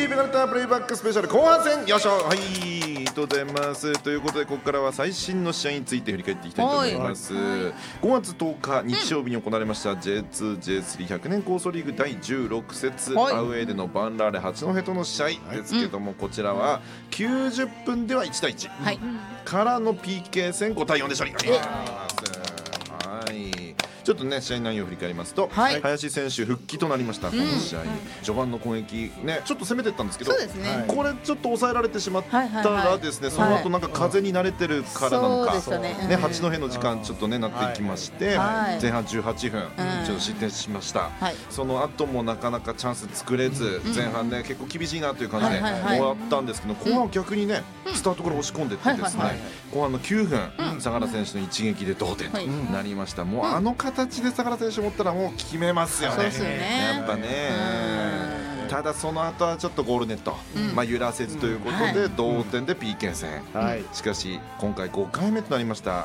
TBC ペナルタプレイバックスペシャル後半戦、よいしょ。はい、とございます。ということでここからは最新の試合について振り返っていきたいと思います。5月10日日曜日に行われました J2、J3 100年構想リーグ第16節、アウェーでのバンラーレ八戸との試合ですけども、こちらは90分では1対1、からの PK 戦5対4で勝利。ちょっとね試合内容を振り返りますと、林選手復帰となりました。この試合、序盤の攻撃ねちょっと攻めてったんですけど、これちょっと抑えられてしまったらですね、その後なんか風に慣れてるからなのかね、八戸の時間ちょっとねなっていきまして、前半18分ちょっと失点しました。その後もなかなかチャンス作れず、前半ね結構厳しいなという感じで終わったんですけど、後半は逆にねスタートから押し込んでってですね、後半の9分相良選手の一撃で同点となりました。もうあの形で相良選手持ったらもう決めますよね。やっぱね。ただその後はちょっとゴールネット、揺らせずということで同点で PK 戦。しかし今回5回目となりました